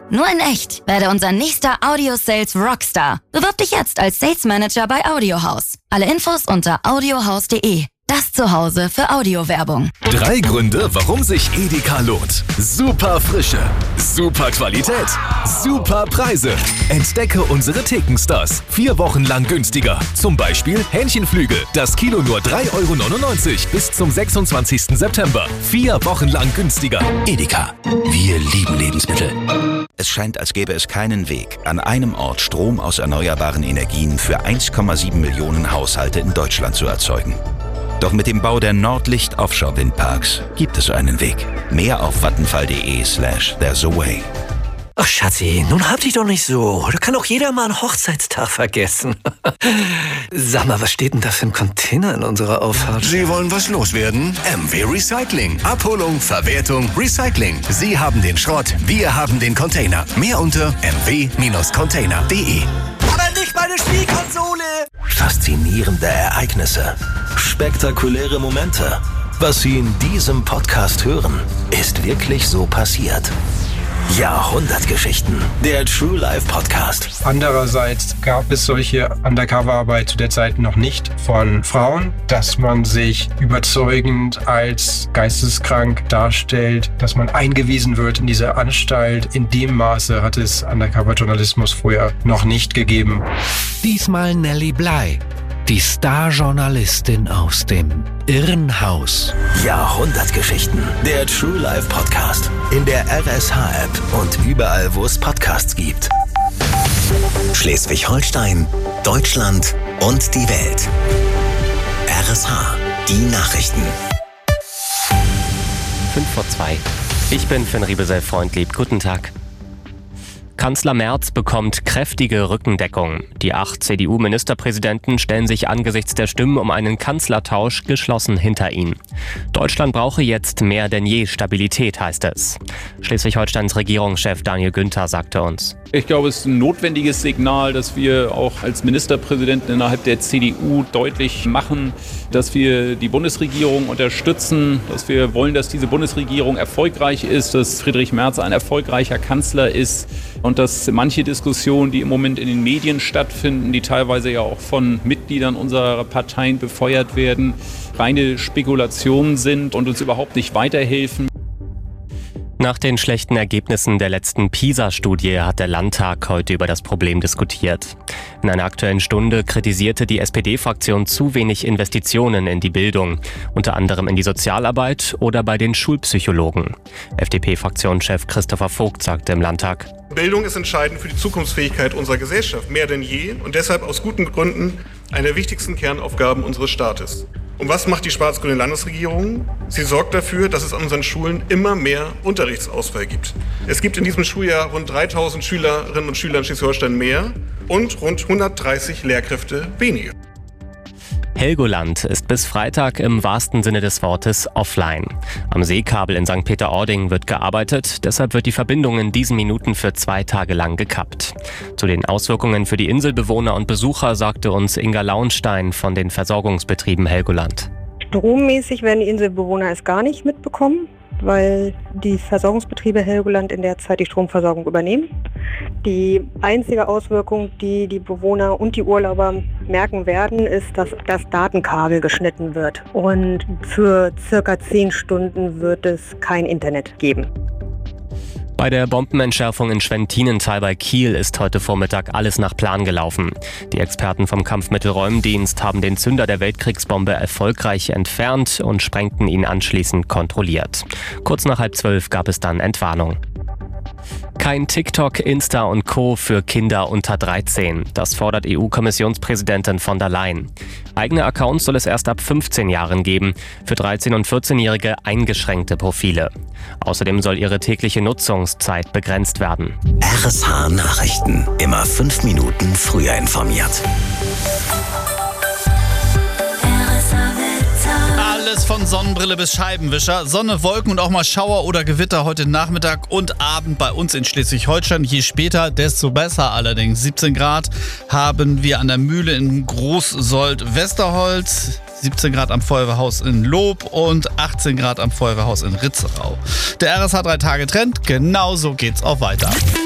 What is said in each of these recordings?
Nur in echt werde unser nächster Audio-Sales Rockstar. Bewirb dich jetzt als Sales Manager bei Audiohaus. Alle Infos unter audiohaus.de. Das Zuhause für Audiowerbung. 3 Gründe, warum sich Edeka lohnt. Super Frische, super Qualität, super Preise. Entdecke unsere Thekenstars. 4 Wochen lang günstiger. Zum Beispiel Hähnchenflügel. Das Kilo nur 3,99 € bis zum 26. September. 4 Wochen lang günstiger. Edeka. Wir lieben Lebensmittel. Es scheint, als gäbe es keinen Weg, an einem Ort Strom aus erneuerbaren Energien für 1,7 Millionen Haushalte in Deutschland zu erzeugen. Doch mit dem Bau der Nordlicht Offshore Windparks gibt es einen Weg. Mehr auf vattenfall.de/there's a way. Ach Schatzi, nun hab dich doch nicht so. Da kann auch jeder mal einen Hochzeitstag vergessen. Sag mal, was steht denn da für ein Container in unserer Auffahrt? Sie wollen was loswerden? MW Recycling. Abholung, Verwertung, Recycling. Sie haben den Schrott, wir haben den Container. Mehr unter mw-container.de. Aber nicht meine Spielkonsole! Faszinierende Ereignisse. Spektakuläre Momente. Was Sie in diesem Podcast hören, ist wirklich so passiert. Jahrhundertgeschichten. Der True Life Podcast. Andererseits gab es solche Undercover-Arbeit zu der Zeit noch nicht von Frauen, dass man sich überzeugend als geisteskrank darstellt, dass man eingewiesen wird in diese Anstalt. In dem Maße hat es Undercover-Journalismus vorher noch nicht gegeben. Diesmal Nelly Bly, die Star-Journalistin aus dem Irrenhaus. Jahrhundertgeschichten. Der True Life Podcast. In der RSH-App und überall, wo es Podcasts gibt. Schleswig-Holstein, Deutschland und die Welt. RSH. Die Nachrichten. 5:02. Ich bin Finn Riebesell-Freundlieb. Guten Tag. Kanzler Merz bekommt kräftige Rückendeckung. Die 8 CDU-Ministerpräsidenten stellen sich angesichts der Stimmen um einen Kanzlertausch geschlossen hinter ihn. Deutschland brauche jetzt mehr denn je Stabilität, heißt es. Schleswig-Holsteins Regierungschef Daniel Günther sagte uns: Ich glaube, es ist ein notwendiges Signal, dass wir auch als Ministerpräsidenten innerhalb der CDU deutlich machen, dass wir die Bundesregierung unterstützen, dass wir wollen, dass diese Bundesregierung erfolgreich ist, dass Friedrich Merz ein erfolgreicher Kanzler ist und dass manche Diskussionen, die im Moment in den Medien stattfinden, die teilweise ja auch von Mitgliedern unserer Parteien befeuert werden, reine Spekulationen sind und uns überhaupt nicht weiterhelfen. Nach den schlechten Ergebnissen der letzten PISA-Studie hat der Landtag heute über das Problem diskutiert. In einer Aktuellen Stunde kritisierte die SPD-Fraktion zu wenig Investitionen in die Bildung, unter anderem in die Sozialarbeit oder bei den Schulpsychologen. FDP-Fraktionschef Christopher Vogt sagte im Landtag: Bildung ist entscheidend für die Zukunftsfähigkeit unserer Gesellschaft, mehr denn je und deshalb aus guten Gründen eine der wichtigsten Kernaufgaben unseres Staates. Und was macht die schwarz-grüne Landesregierung? Sie sorgt dafür, dass es an unseren Schulen immer mehr Unterrichtsausfall gibt. Es gibt in diesem Schuljahr rund 3.000 Schülerinnen und Schüler in Schleswig-Holstein mehr und rund 130 Lehrkräfte weniger. Helgoland ist bis Freitag im wahrsten Sinne des Wortes offline. Am Seekabel in St. Peter-Ording wird gearbeitet, deshalb wird die Verbindung in diesen Minuten für 2 Tage lang gekappt. Zu den Auswirkungen für die Inselbewohner und Besucher sagte uns Inga Launstein von den Versorgungsbetrieben Helgoland. Strommäßig werden die Inselbewohner es gar nicht mitbekommen, weil die Versorgungsbetriebe Helgoland in der Zeit die Stromversorgung übernehmen. Die einzige Auswirkung, die die Bewohner und die Urlauber merken werden, ist, dass das Datenkabel geschnitten wird. Und für circa 10 Stunden wird es kein Internet geben. Bei der Bombenentschärfung in Schwentinental bei Kiel ist heute Vormittag alles nach Plan gelaufen. Die Experten vom Kampfmittelräumdienst haben den Zünder der Weltkriegsbombe erfolgreich entfernt und sprengten ihn anschließend kontrolliert. Kurz nach 11:30 gab es dann Entwarnung. Kein TikTok, Insta und Co. für Kinder unter 13. Das fordert EU-Kommissionspräsidentin von der Leyen. Eigene Accounts soll es erst ab 15 Jahren geben, für 13- und 14-Jährige eingeschränkte Profile. Außerdem soll ihre tägliche Nutzungszeit begrenzt werden. RSH Nachrichten. Immer 5 Minuten früher informiert. Alles von Sonnenbrille bis Scheibenwischer. Sonne, Wolken und auch mal Schauer oder Gewitter heute Nachmittag und Abend bei uns in Schleswig-Holstein. Je später, desto besser allerdings. 17 Grad haben wir an der Mühle in Großsold-Westerholz. 17 Grad am Feuerwehrhaus in Lob und 18 Grad am Feuerwehrhaus in Ritzerau. Der RSH 3-Tage-Trend, genauso geht's auch weiter.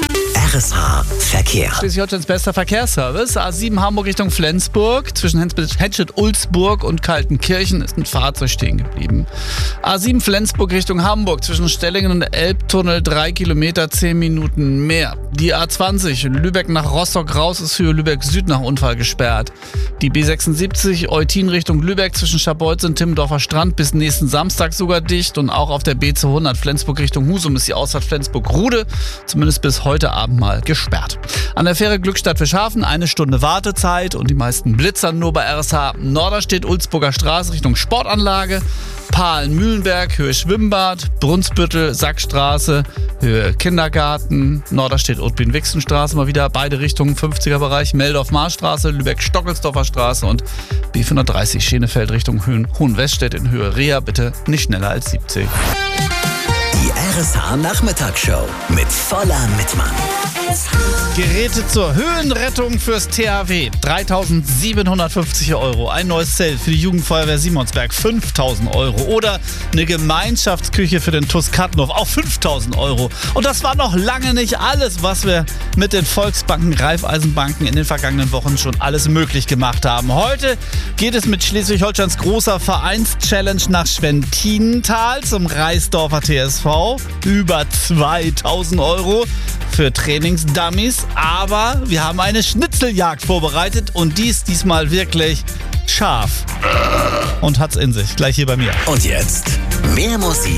RSH Verkehr. Schleswig-Holsteins bester Verkehrsservice. A7 Hamburg Richtung Flensburg. Zwischen Henstedt-Ulzburg und Kaltenkirchen ist ein Fahrzeug stehen geblieben. A7 Flensburg Richtung Hamburg. Zwischen Stellingen und Elbtunnel 3 Kilometer, 10 Minuten mehr. Die A20 Lübeck nach Rostock raus ist für Lübeck Süd nach Unfall gesperrt. Die B76 Eutin Richtung Lübeck zwischen Scharbeutz und Timmendorfer Strand bis nächsten Samstag sogar dicht. Und auch auf der B200 Flensburg Richtung Husum ist die Ausfahrt Flensburg-Rude zumindest bis heute Abend mal gesperrt. An der Fähre Glückstadt-Fischhafen 1 Stunde Wartezeit und die meisten Blitzern nur bei RSH. Norderstedt-Ulzburger Straße Richtung Sportanlage, Pahlen-Mühlenberg, Höhe Schwimmbad, Brunsbüttel, Sackstraße, Höhe Kindergarten, Norderstedt-Utbin-Wixenstraße mal wieder, beide Richtungen 50er-Bereich, Meldorf-Marstraße, Lübeck-Stockelsdorfer Straße und B430 Schenefeld Richtung Hohenweststedt in Höhe Reha, bitte nicht schneller als 70. Die RSH Nachmittagsshow mit voller Mitmann. Geräte zur Höhenrettung fürs THW, 3.750 €. Ein neues Zelt für die Jugendfeuerwehr Simonsberg, 5.000 € Oder eine Gemeinschaftsküche für den TuS Kattenhof, auch 5.000 €. Und das war noch lange nicht alles, was wir mit den Volksbanken, Raiffeisenbanken in den vergangenen Wochen schon alles möglich gemacht haben. Heute geht es mit Schleswig-Holsteins großer Vereinschallenge nach Schwentinental zum Reisdorfer TSV. Über 2.000 € für Trainingsdummies. Aber wir haben eine Schnitzeljagd vorbereitet und die ist diesmal wirklich scharf. Und hat's in sich. Gleich hier bei mir. Und jetzt mehr Musik